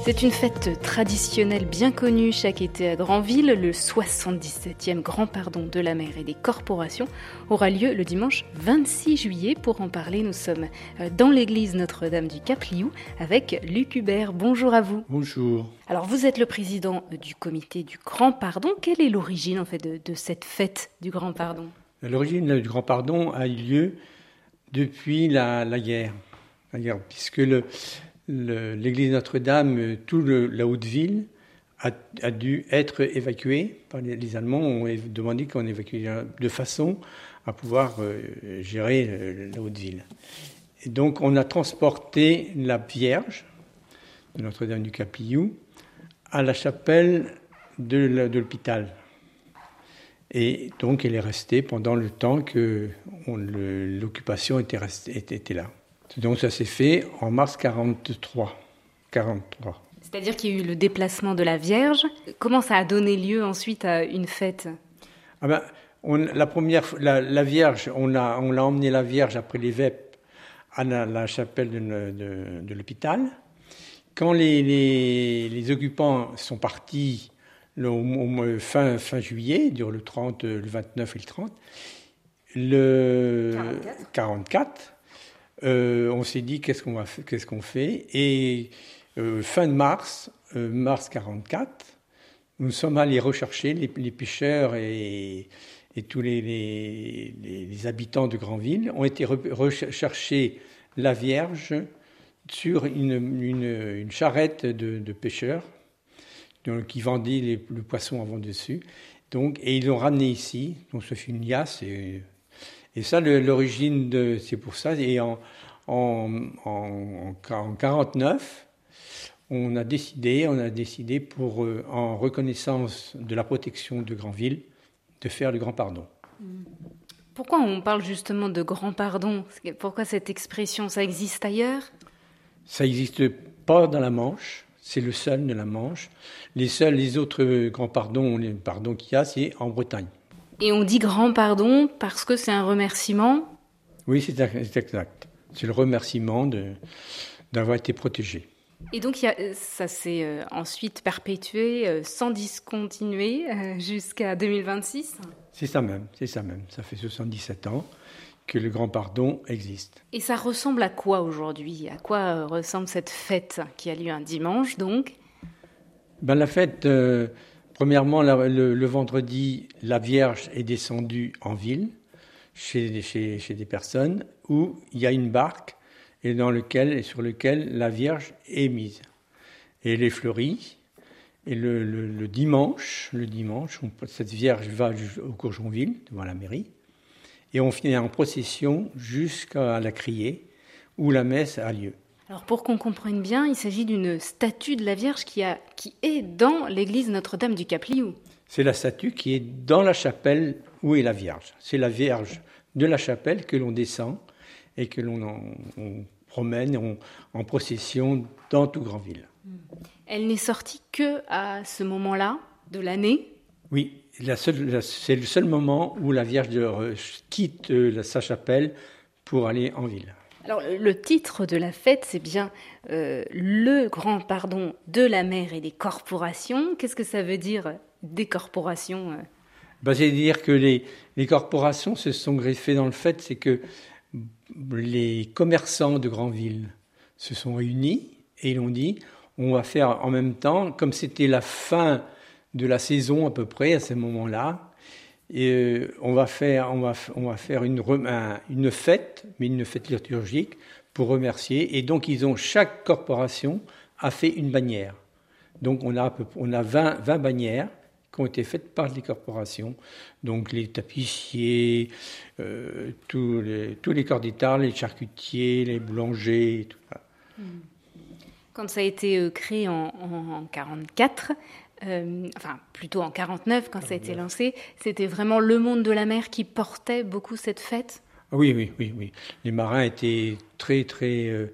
C'est une fête traditionnelle bien connue chaque été à Granville. Le 77e Grand Pardon de la mer et des corporations aura lieu le dimanche 26 juillet. Pour en parler, nous sommes dans l'église Notre-Dame du Cap-Liou avec Luc Hubert. Bonjour à vous. Bonjour. Alors vous êtes le président du comité du Grand Pardon. Quelle est l'origine en fait de cette fête du Grand Pardon ? L'origine du Grand Pardon a eu lieu depuis la guerre, puisque l'église Notre-Dame, la Haute-Ville, a dû être évacuée par les Allemands. Ont demandé qu'on évacue de façon à pouvoir gérer la Haute-Ville. Et donc on a transporté la Vierge de Notre-Dame du Cap-Liou à la chapelle de l'hôpital. Et donc elle est restée pendant le temps que l'occupation était là. Donc ça s'est fait en mars 43. C'est-à-dire qu'il y a eu le déplacement de la Vierge. Comment ça a donné lieu ensuite à une fête ? La Vierge, on a emmené la Vierge après les vêpres à la chapelle de l'hôpital. Quand les occupants sont partis fin juillet, dure le 30, le 29 et le 30, le 44. On s'est dit qu'est-ce qu'on fait, et fin de mars 44, nous sommes allés rechercher les pêcheurs et tous les habitants de Granville ont été rechercher la Vierge sur une charrette de pêcheurs qui vendaient le poisson avant dessus. Et ils l'ont ramené ici, donc ça fait une liasse. Et ça, l'origine c'est pour ça. Et en 49, on a décidé pour, en reconnaissance de la protection de Granville, de faire le Grand Pardon. Pourquoi on parle justement de Grand Pardon ? Pourquoi cette expression ? Ça existe ailleurs ? Ça n'existe pas dans la Manche. C'est le seul de la Manche. Les autres grands pardons, les pardons qu'il y a, c'est en Bretagne. Et on dit grand pardon parce que c'est un remerciement ? Oui, c'est exact. C'est le remerciement d'avoir été protégé. Et donc ça s'est ensuite perpétué sans discontinuer jusqu'à 2026 ? C'est ça même. Ça fait 77 ans que le Grand Pardon existe. Et ça ressemble à quoi aujourd'hui ? À quoi ressemble cette fête qui a lieu un dimanche donc ? La fête, premièrement, le vendredi, la Vierge est descendue en ville, chez des personnes, où il y a une barque et sur lequel la Vierge est mise. Et elle est fleurie. Et le dimanche, cette Vierge va au Courgeonville, devant la mairie. Et on finit en procession jusqu'à la criée, où la messe a lieu. Alors pour qu'on comprenne bien, il s'agit d'une statue de la Vierge qui est dans l'église Notre-Dame du Cap-Liou. C'est la statue qui est dans la chapelle où est la Vierge. C'est la Vierge de la chapelle que l'on descend et que l'on promène en procession dans tout Granville. Elle n'est sortie que à ce moment-là de l'année ? Oui, c'est le seul moment où la Vierge quitte sa chapelle pour aller en ville. Alors, le titre de la fête, c'est bien le Grand Pardon de la mer et des corporations. Qu'est-ce que ça veut dire, des corporations ? C'est-à-dire que les corporations se sont greffées dans le fait, c'est que les commerçants de Granville se sont réunis et ils ont dit, on va faire en même temps, comme c'était la fin de la saison à peu près à ce moment-là, et on va faire une fête, mais une fête liturgique pour remercier. Et donc chaque corporation a fait une bannière. Donc on a 20 bannières qui ont été faites par les corporations. Donc les tapissiers, tous les corps d'étal, les charcutiers, les boulangers, tout ça. Quand ça a été créé en 1944, plutôt en 1949, quand ça a été lancé, c'était vraiment le monde de la mer qui portait beaucoup cette fête ? Oui. Les marins étaient très, très,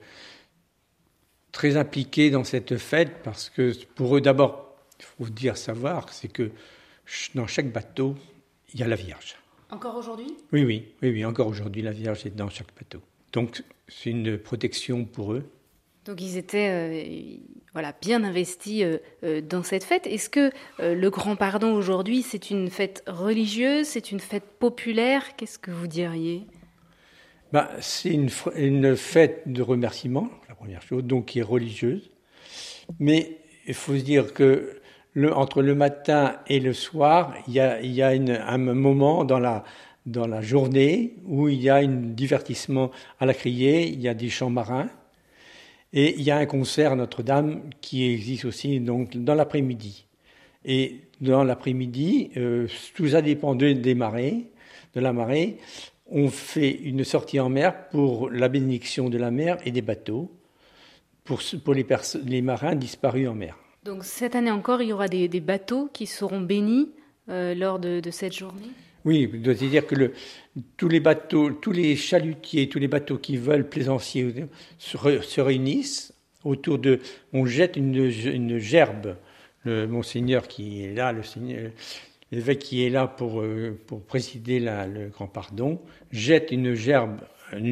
très impliqués dans cette fête parce que pour eux, d'abord, il faut savoir, c'est que dans chaque bateau, il y a la Vierge. Encore aujourd'hui ? Oui, encore aujourd'hui, la Vierge est dans chaque bateau. Donc, c'est une protection pour eux. Donc ils étaient voilà, bien investi dans cette fête. Est-ce que le Grand Pardon aujourd'hui, c'est une fête religieuse, c'est une fête populaire? Qu'est-ce que vous diriez? C'est une fête de remerciement, la première chose, donc qui est religieuse. Mais il faut se dire que entre le matin et le soir, il y a un moment dans la journée où il y a un divertissement à la criée, il y a des chants marins. Et il y a un concert à Notre-Dame qui existe aussi donc, dans l'après-midi. Et dans l'après-midi, tout ça dépend de la marée. On fait une sortie en mer pour la bénédiction de la mer et des bateaux, pour les marins disparus en mer. Donc cette année encore, il y aura des bateaux qui seront bénis lors de cette journée? Oui, c'est-à-dire que tous les bateaux, tous les chalutiers, tous les bateaux qui veulent plaisancier se réunissent autour de... On jette une gerbe. Le monseigneur qui est là, l'évêque qui est là pour présider le Grand Pardon, jette une gerbe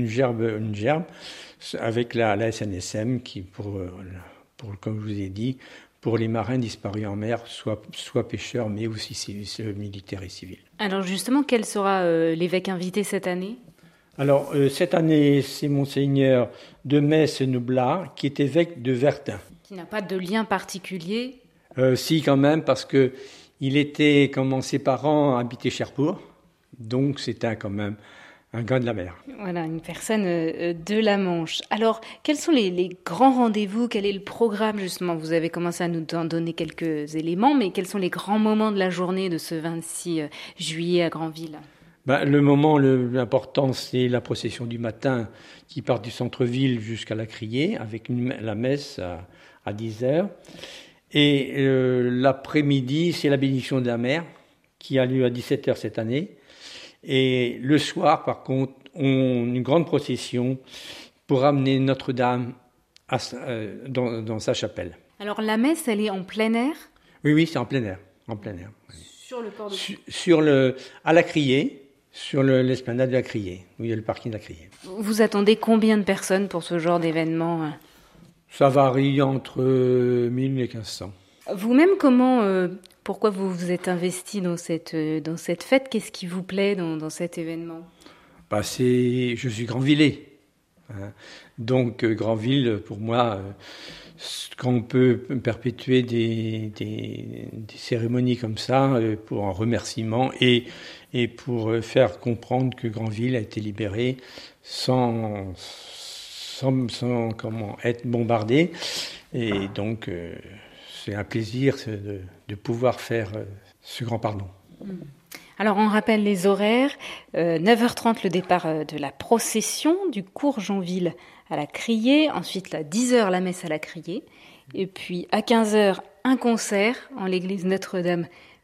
avec la SNSM qui, comme je vous ai dit, pour les marins disparus en mer, soit pêcheurs, mais aussi militaires et civils. Alors justement, quel sera l'évêque invité cette année? Alors cette année, c'est Monseigneur de Metz-Noblat, qui est évêque de Vertin. Qui n'a pas de lien particulier? Si, quand même, parce que il était, comme ses parents, habité Cherbourg, donc c'était quand même un gars de la mer. Voilà, une personne de la Manche. Alors, quels sont les grands rendez-vous? Quel est le programme, justement? Vous avez commencé à nous en donner quelques éléments, mais quels sont les grands moments de la journée de ce 26 juillet à Granville? Le moment important, c'est la procession du matin qui part du centre-ville jusqu'à la Criée, avec la messe à 10h. Et l'après-midi, c'est la bénédiction de la mer, qui a lieu à 17h cette année. Et le soir, par contre, une grande procession pour amener Notre-Dame dans sa chapelle. Alors la messe, elle est en plein air? Oui, c'est en plein air. Oui. Sur le port de... à la Criée, sur l'esplanade de la Criée, où il y a le parking de la Criée. Vous attendez combien de personnes pour ce genre d'événement? Ça varie entre 1000 et 1500. Vous-même, pourquoi vous vous êtes investi dans cette fête? Qu'est-ce qui vous plaît dans cet événement? Je suis Granvillais. Hein. Donc Granville, pour moi, quand on peut perpétuer des cérémonies comme ça, pour un remerciement et pour faire comprendre que Granville a été libérée sans être bombardée. Et donc... c'est un plaisir de pouvoir faire ce grand pardon. Alors on rappelle les horaires, 9h30 le départ de la procession du cours Jeanville à la Criée, ensuite à 10h la messe à la Criée, et puis à 15h un concert en l'église Notre-Dame